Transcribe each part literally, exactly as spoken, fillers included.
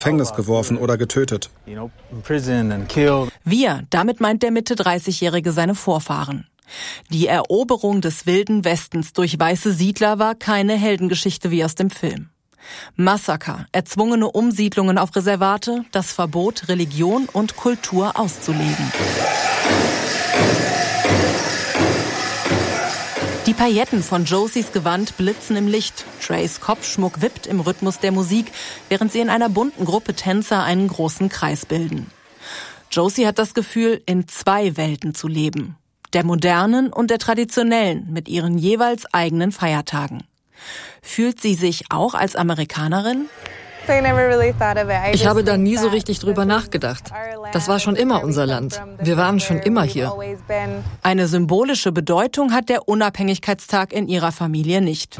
Gefängnis geworfen oder getötet. Wir, damit meint der Mitte dreißigjährige seine Vorfahren. Die Eroberung des wilden Westens durch weiße Siedler war keine Heldengeschichte wie aus dem Film. Massaker, erzwungene Umsiedlungen auf Reservate, das Verbot, Religion und Kultur auszuleben. Die Pailletten von Josies Gewand blitzen im Licht. Trays Kopfschmuck wippt im Rhythmus der Musik, während sie in einer bunten Gruppe Tänzer einen großen Kreis bilden. Josie hat das Gefühl, in zwei Welten zu leben. Der modernen und der traditionellen, mit ihren jeweils eigenen Feiertagen. Fühlt sie sich auch als Amerikanerin? Ich habe da nie so richtig drüber nachgedacht. Das war schon immer unser Land. Wir waren schon immer hier. Eine symbolische Bedeutung hat der Unabhängigkeitstag in ihrer Familie nicht.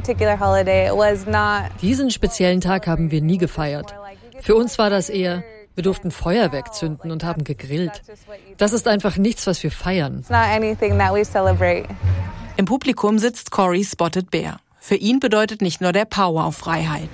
Diesen speziellen Tag haben wir nie gefeiert. Für uns war das eher, wir durften Feuerwerk zünden und haben gegrillt. Das ist einfach nichts, was wir feiern. Im Publikum sitzt Corey Spotted Bear. Für ihn bedeutet nicht nur der Powwow Freiheit.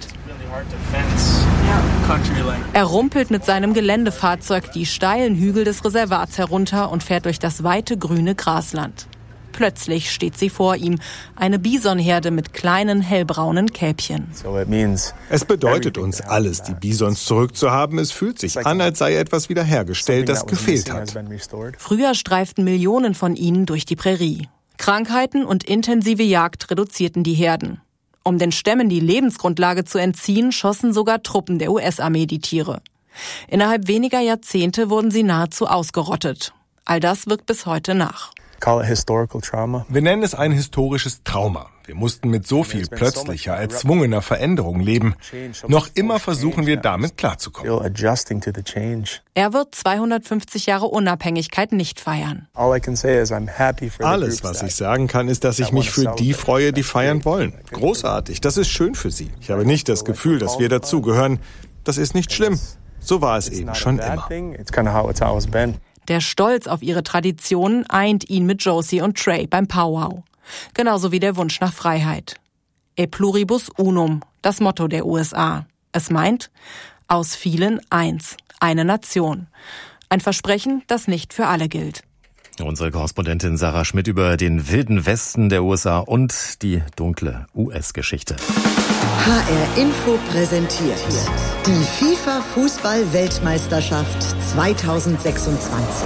Er rumpelt mit seinem Geländefahrzeug die steilen Hügel des Reservats herunter und fährt durch das weite grüne Grasland. Plötzlich steht sie vor ihm, eine Bisonherde mit kleinen hellbraunen Kälbchen. Es bedeutet uns alles, die Bisons zurückzuhaben. Es fühlt sich an, als sei etwas wiederhergestellt, das gefehlt hat. Früher streiften Millionen von ihnen durch die Prärie. Krankheiten und intensive Jagd reduzierten die Herden. Um den Stämmen die Lebensgrundlage zu entziehen, schossen sogar Truppen der U S-Armee die Tiere. Innerhalb weniger Jahrzehnte wurden sie nahezu ausgerottet. All das wirkt bis heute nach. Wir nennen es ein historisches Trauma. Wir mussten mit so viel plötzlicher, erzwungener Veränderung leben. Noch immer versuchen wir damit klarzukommen. Er wird zweihundertfünfzig Jahre Unabhängigkeit nicht feiern. Alles, was ich sagen kann, ist, dass ich mich für die freue, die feiern wollen. Großartig, das ist schön für sie. Ich habe nicht das Gefühl, dass wir dazugehören. Das ist nicht schlimm. So war es eben schon immer. Der Stolz auf ihre Traditionen eint ihn mit Josie und Trey beim Powwow. Genauso wie der Wunsch nach Freiheit. E pluribus unum, das Motto der U S A. Es meint, aus vielen eins, eine Nation. Ein Versprechen, das nicht für alle gilt. Unsere Korrespondentin Sarah Schmidt über den wilden Westen der U S A und die dunkle U S-Geschichte. H R Info präsentiert die FIFA-Fußball-Weltmeisterschaft zweitausendsechsundzwanzig.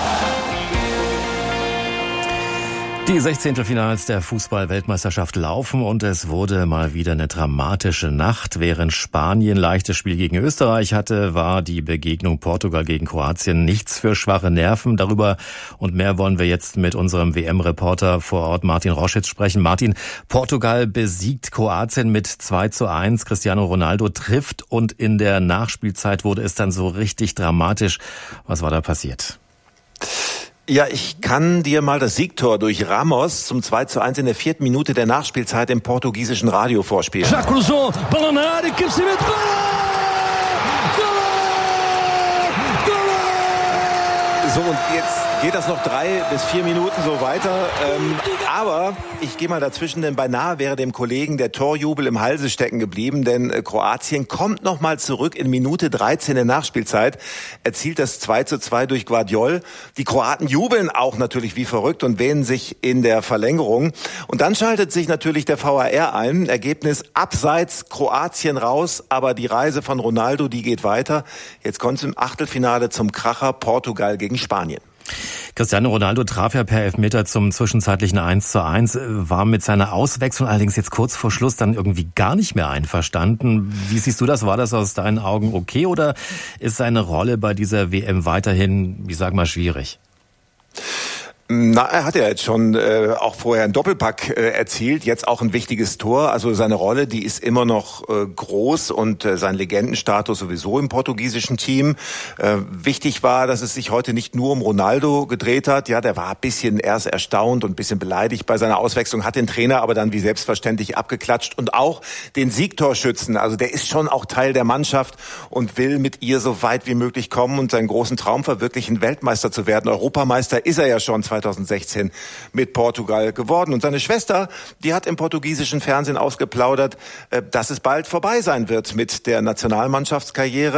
Die Sechzehntelfinals der Fußball-Weltmeisterschaft laufen und es wurde mal wieder eine dramatische Nacht. Während Spanien leichtes Spiel gegen Österreich hatte, war die Begegnung Portugal gegen Kroatien nichts für schwache Nerven. Darüber und mehr wollen wir jetzt mit unserem W M-Reporter vor Ort Martin Roschitz sprechen. Martin, Portugal besiegt Kroatien mit zwei zu eins. Cristiano Ronaldo trifft und in der Nachspielzeit wurde es dann so richtig dramatisch. Was war da passiert? Ja, ich kann dir mal das Siegtor durch Ramos zum zwei zu eins in der vierten Minute der Nachspielzeit im portugiesischen Radio vorspielen. Já cruzou, bola na área, cabeceamento, gol! Gol! So, und jetzt geht das noch drei bis vier Minuten so weiter. Ähm, aber ich gehe mal dazwischen, denn beinahe wäre dem Kollegen der Torjubel im Halse stecken geblieben, denn äh, Kroatien kommt noch mal zurück in Minute dreizehn der Nachspielzeit, erzielt das zwei zu zwei durch Guardiol. Die Kroaten jubeln auch natürlich wie verrückt und wähnen sich in der Verlängerung. Und dann schaltet sich natürlich der V A R ein. Ergebnis abseits, Kroatien raus, aber die Reise von Ronaldo, die geht weiter. Jetzt kommt es im Achtelfinale zum Kracher Portugal gegen Spanien. Cristiano Ronaldo traf ja per Elfmeter zum zwischenzeitlichen eins zu eins, war mit seiner Auswechslung allerdings jetzt kurz vor Schluss dann irgendwie gar nicht mehr einverstanden. Wie siehst du das? War das aus deinen Augen okay oder ist seine Rolle bei dieser W M weiterhin, ich sag mal, schwierig? Na, er hat ja jetzt schon äh, auch vorher einen Doppelpack äh, erzielt, jetzt auch ein wichtiges Tor. Also seine Rolle, die ist immer noch äh, groß und äh, sein Legendenstatus sowieso im portugiesischen Team. Äh, wichtig war, dass es sich heute nicht nur um Ronaldo gedreht hat. Ja, der war ein bisschen erst erstaunt und ein bisschen beleidigt bei seiner Auswechslung, hat den Trainer aber dann wie selbstverständlich abgeklatscht und auch den Siegtorschützen. Also der ist schon auch Teil der Mannschaft und will mit ihr so weit wie möglich kommen und seinen großen Traum verwirklichen, Weltmeister zu werden. Europameister ist er ja schon zweitausendsechzehn mit Portugal geworden. Und seine Schwester, die hat im portugiesischen Fernsehen ausgeplaudert, dass es bald vorbei sein wird mit der Nationalmannschaftskarriere.